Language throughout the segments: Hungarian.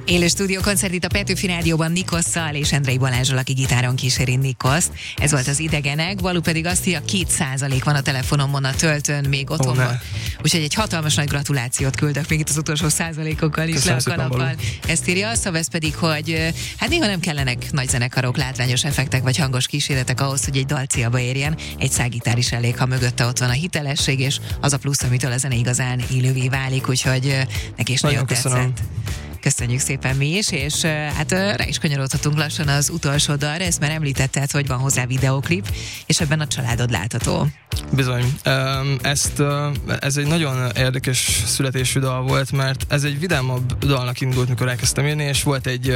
Élő stúdiókoncert itt a Petőfi Rádióban Nikosszal és Endrei Balázsral, aki gitáron kíséri Nikoszt. Ez volt az Idegenek, Balú pedig azt írja, 2% van a telefonomon a töltőn még otthonban. Úgyhogy egy hatalmas nagy gratulációt küldök még itt az utolsó százalékokkal is le a kalappal. Ezt írja, Szavesz pedig, hogy hát néha nem kellenek nagy zenekarok, látványos effektek vagy hangos kísérletek ahhoz, hogy egy dal célba érjen. Egy szágitár is elég, ha mögötte ott van a hitelesség, és az a plusz, amitől a zene igazán élővé válik, úgyhogy neki is nagyon tetszett. Köszönjük szépen mi is, és hát rá is kanyarodhatunk lassan az utolsó dalra, ezt már említetted, hogy van hozzá videóklip, és ebben a családod látható. Bizony. Ez egy nagyon érdekes születésű dal volt, mert ez egy vidámabb dalnak indult, mikor elkezdtem írni, és volt egy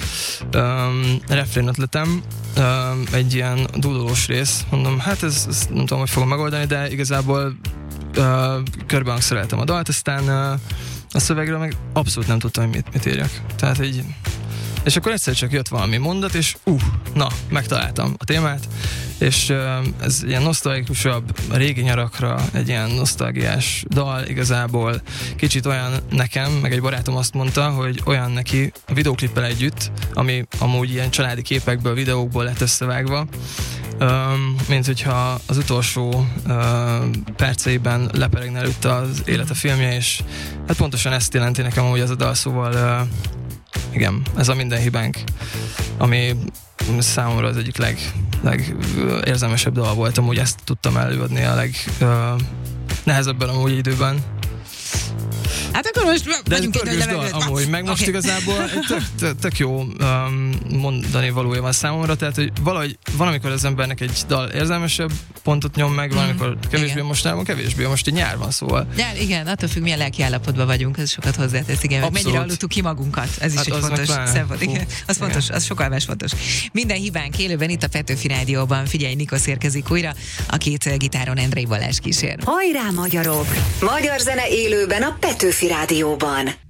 refrén ötletem, egy ilyen dúdolós rész. Mondom, hát ez nem tudom, hogy fogom megoldani, de igazából körbehangszereltem a dalt, aztán a szövegről meg abszolút nem tudtam, hogy mit írjak. Tehát és akkor egyszer csak jött valami mondat, és megtaláltam a témát, és ez ilyen nosztalgikusabb, régi nyarakra egy ilyen nosztalgiás dal, igazából kicsit olyan nekem, meg egy barátom azt mondta, hogy olyan neki a videóklippel együtt, ami amúgy ilyen családi képekből, videókból lett összevágva, mint hogyha az utolsó perceiben leperegne előtte az élete filmje, és hát pontosan ezt jelenti nekem amúgy az a dal, szóval igen, ez a Minden hibánk, ami számomra az egyik legérzelmesebb dal volt, amúgy ezt tudtam előadni a legnehezebben amúgy időben. Hát akkor most vagyunk egy nagy levegőt. Amúgy, meg most igazából tök jó mondani valója van számomra, tehát hogy valahogy van, amikor az embernek egy dal érzelmesebb pontot nyom meg, van, amikor kevésbé, mostanában kevésbé, most egy nyár van, szóval. Ja, igen, attól függ, milyen lelki állapotban vagyunk, ez sokat hozzátesz, igen, meg mennyire hallottuk ki magunkat, ez is egy fontos szempont, igen, az fontos, az sokkal más fontos. Minden hibánk élőben itt a Petőfi Rádióban, figyelj, Nikosz érkezik újra, a két gitáron Endrei Balázs kísér. Hajrá magyarok! Magyar zene élőben a Petőfi Rádióban.